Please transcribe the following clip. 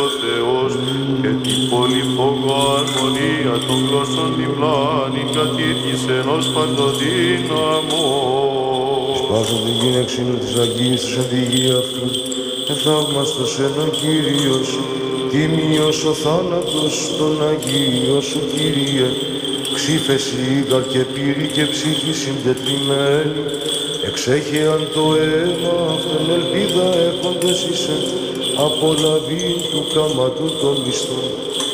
ο Θεός και την πολυφόγο αρμονία των γλώσσων την πλάνη κατήργησεν ως παντοδύναμο. Σπάσον την γυναίξινο της Αγγής της οδηγία αυτού, εθαύμαστος έναν Κύριος, τίμιος ο θάνατος των Αγίων σου, Κύριε, ξύφεση ήγαρ και πύρη και ψυχή συντετριμένη, εξέχεαν το αίμα αυτόν ελπίδα έχοντες είσαι, απολαβή του κάματου των μισθών.